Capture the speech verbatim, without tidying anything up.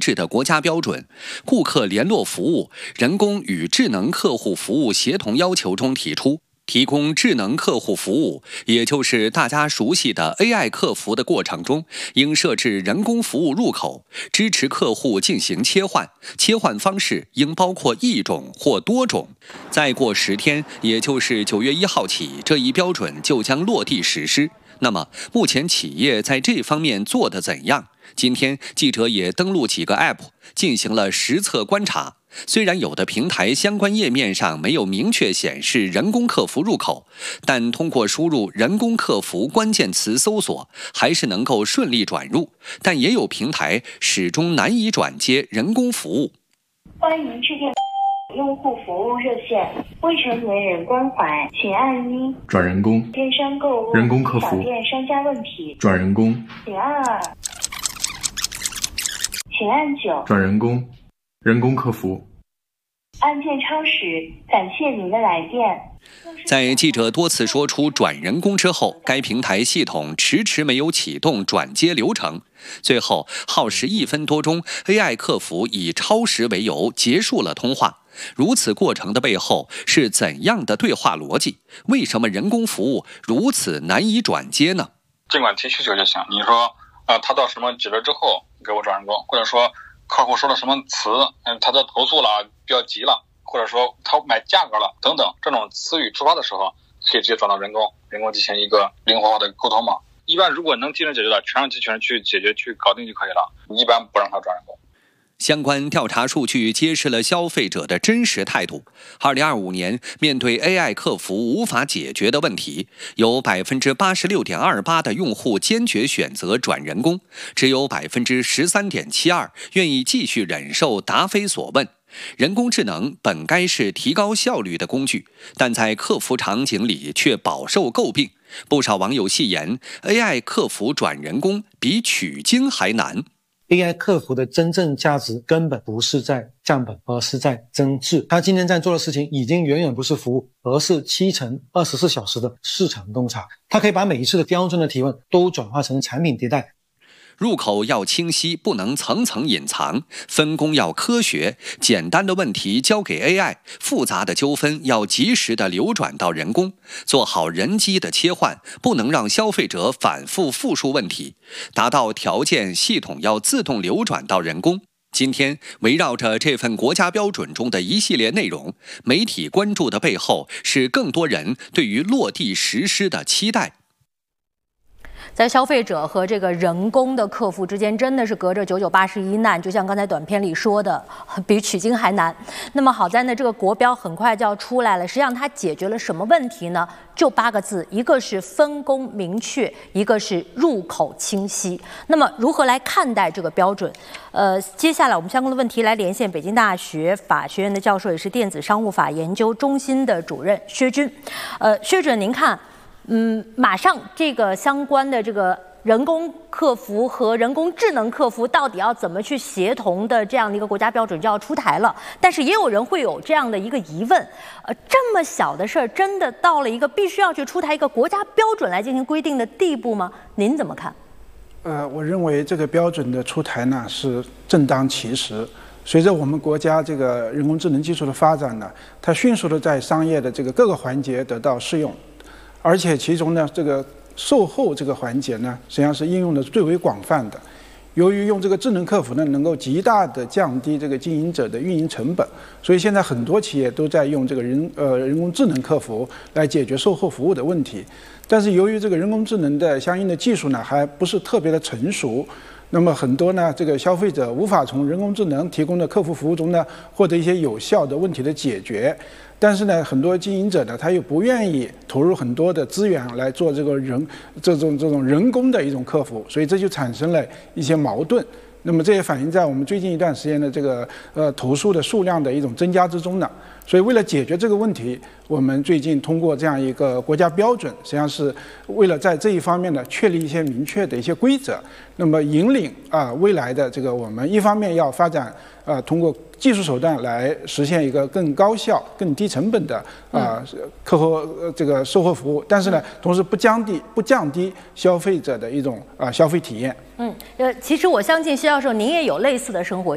制的国家标准《顾客联络服务人工与智能客户服务协同要求》中提出，提供智能客户服务，也就是大家熟悉的 A I 客服的过程中，应设置人工服务入口，支持客户进行切换，切换方式应包括一种或多种。再过十天，也就是九月一号起，这一标准就将落地实施。那么，目前企业在这方面做得怎样？今天记者也登录几个 App 进行了实测观察。虽然有的平台相关页面上没有明确显示人工客服入口，但通过输入人工客服关键词搜索，还是能够顺利转入。但也有平台始终难以转接人工服务。 欢迎致电用户服务热线，未成年人关怀，请按一。 转人工。 电商购物。 人工客服。 小店商家问题。 转人工。 请按二。请按九。 转人工。人工客服。 按键超时，感谢您的来电。 在记者多次说出转人工之后，该平台系统迟迟没有启动转接流程，最后耗时一分多钟 ，A I 客服以超时为由结束了通话。如此过程的背后是怎样的对话逻辑？为什么人工服务如此难以转接呢？ 尽管提需求就行，你说，呃，他到什么级别之后给我转人工，或者说客户说了什么词，嗯，他在投诉了，比较急了，或者说他买价格了等等，这种词语触发的时候，可以直接转到人工，人工进行一个灵活化的沟通嘛。一般如果能技能解决的，全让机器人去解决去搞定就可以了，一般不让他转人工。 相关调查数据揭示了消费者的真实态度。二零二五年，面对 A I 客服无法解决的问题，有 百分之八十六点二八 的用户坚决选择转人工，只有 百分之十三点七二 愿意继续忍受答非所问。人工智能本该是提高效率的工具，但在客服场景里却饱受诟病。不少网友戏言 ，A I 客服转人工比取经还难。 A I 客服的真正价值根本不是在降本，而是在增质。他今天在做的事情已经远远不是服务，而是七乘二十四小时的市场洞察。他可以把每一次的标准的提问都转化成产品迭代。 入口要清晰，不能层层隐藏；分工要科学，简单的问题交给 A I， 复杂的纠纷要及时的流转到人工。做好人机的切换，不能让消费者反复复述问题。达到条件，系统要自动流转到人工。今天，围绕着这份国家标准中的一系列内容，媒体关注的背后是更多人对于落地实施的期待。 在消费者和这个人工的客服之间，真的是隔着九九八十一难，就像刚才短片里说的，比取经还难。那么好在呢，这个国标很快就要出来了。实际上它解决了什么问题呢？就八个字，一个是分工明确，一个是入口清晰。那么如何来看待这个标准？呃，接下来我们相关的问题来连线北京大学法学院的教授，也是电子商务法研究中心的主任薛军。呃，薛主任，您看。嗯，马上这个相关的这个人工客服和人工智能客服到底要怎么去协同的这样的一个国家标准就要出台了，但是也有人会有这样的一个疑问，呃，这么小的事儿，真的到了一个必须要去出台一个国家标准来进行规定的地步吗？您怎么看？ 呃，我认为这个标准的出台呢是正当其时。随着我们国家这个人工智能技术的发展呢，它迅速的在商业的这个各个环节得到适用。而且其中呢，这个售后这个环节呢，实际上是应用的最为广泛的。由于用这个智能客服呢，能够极大的降低这个经营者的运营成本，所以现在很多企业都在用这个人呃人工智能客服来解决售后服务的问题。但是由于这个人工智能的相应的技术呢，还不是特别的成熟。那么很多呢，这个消费者无法从人工智能提供的客服服务中呢，获得一些有效的问题的解决。但是呢，很多经营者呢，他又不愿意投入很多的资源来做这个人这种这种人工的一种客服，所以这就产生了一些矛盾。那么这也反映在我们最近一段时间的这个呃投诉的数量的一种增加之中呢。所以为了解决这个问题，我们最近通过这样一个国家标准，实际上是为了在这一方面呢确立一些明确的一些规则，那么引领啊、呃、未来的这个我们一方面要发展啊、呃、通过技术手段来实现一个更高效、更低成本的啊、呃、客户、呃、这个售后服务，但是呢，同时不降低不降低消费者的一种啊、呃、消费体验。 嗯，呃，其实我相信薛教授您也有类似的生活。